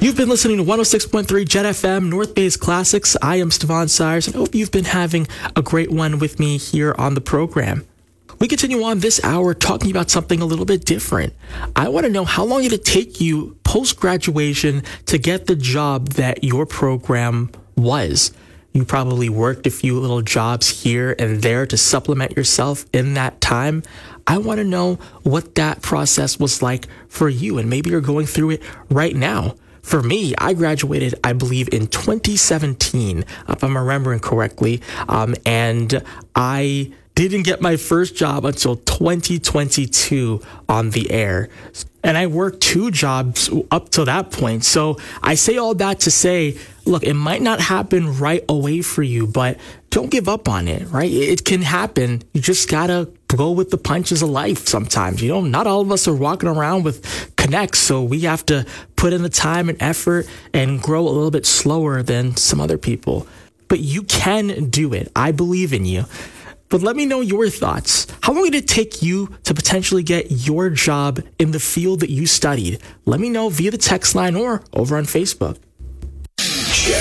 You've been listening to 106.3 Jet FM, North Bay's Classics. I am Stevan Sires, and I hope you've been having a great one with me here on the program. We continue on this hour talking about something a little bit different. I want to know, how long did it take you post-graduation to get the job that your program was? You probably worked a few little jobs here and there to supplement yourself in that time. I want to know what that process was like for you, and maybe you're going through it right now. For me, I graduated, I believe, in 2017, if I'm remembering correctly, and I didn't get my first job until 2022 on the air. And I worked 2 jobs up to that point. So I say all that to say, look, it might not happen right away for you, but don't give up on it, right? It can happen. You just gotta go with the punches of life sometimes. You know, not all of us are walking around with connects, so we have to put in the time and effort and grow a little bit slower than some other people. But you can do it. I believe in you. But let me know your thoughts. How long did it take you to potentially get your job in the field that you studied? Let me know via the text line or over on Facebook. Jet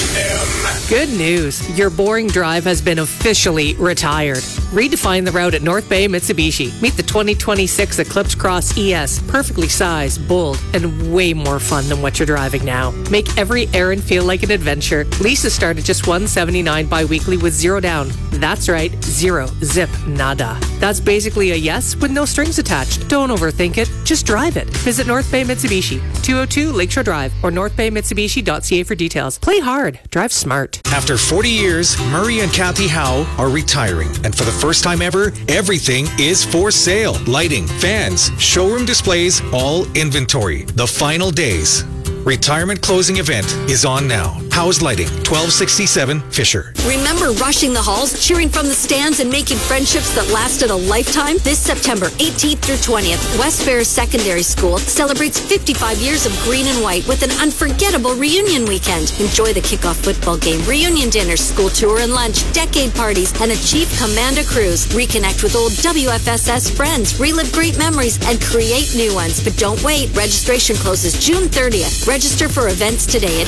FM. Good news. Your boring drive has been officially retired. Redefine the route at North Bay Mitsubishi. Meet the 2026 Eclipse Cross ES. Perfectly sized, bold, and way more fun than what you're driving now. Make every errand feel like an adventure. Leases start at just $179 bi-weekly with 0 down. That's right, 0, zip, nada. That's basically a yes with no strings attached. Don't overthink it. Just drive it. Visit North Bay Mitsubishi, 202 Lakeshore Drive, or northbaymitsubishi.ca for details. Play hard. Drive smart. After 40 years, Murray and Kathy Howe are retiring. And for the first time ever, everything is for sale. Lighting, fans, showroom displays, all inventory. The final days. Retirement closing event is on now. Howe's Lighting, 1267 Fisher. Remember rushing the halls, cheering from the stands, and making friendships that lasted a lifetime? This September 18th through 20th, West Ferris Secondary School celebrates 55 years of green and white with an unforgettable reunion weekend. Enjoy the kickoff football game, reunion dinner, school tour and lunch, decade parties, and a Chief Commanda cruise. Reconnect with old WFSS friends, relive great memories, and create new ones. But don't wait. Registration closes June 30th. Register for events today at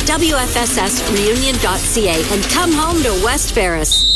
WFSSreunion.ca and come home to West Ferris.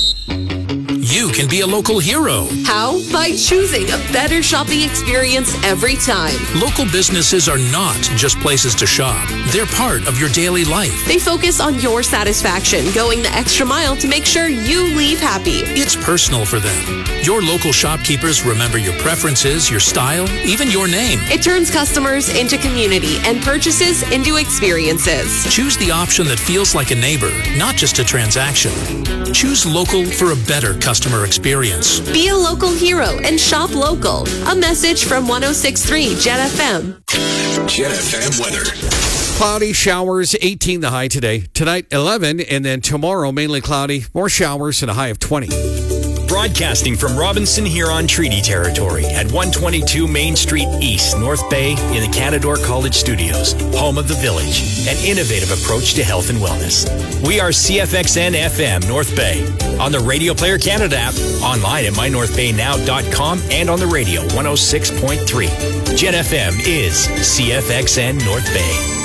You can be a local hero. How? By choosing a better shopping experience every time. Local businesses are not just places to shop. They're part of your daily life. They focus on your satisfaction, going the extra mile to make sure you leave happy. It's personal for them. Your local shopkeepers remember your preferences, your style, even your name. It turns customers into community and purchases into experiences. Choose the option that feels like a neighbor, not just a transaction. Choose local for a better customer experience. Be a local hero and shop local. A message from 106.3 Jet FM. Jet FM weather. Cloudy, showers, 18 the high today. Tonight, 11, and then tomorrow, mainly cloudy. More showers and a high of 20. Broadcasting from Robinson Huron Treaty Territory at 122 Main Street East, North Bay, in the Canadore College Studios, home of the Village, an innovative approach to health and wellness. We are CFXN FM North Bay, on the Radio Player Canada app, online at mynorthbaynow.com, and on the radio 106.3. Jet FM is CFXN North Bay.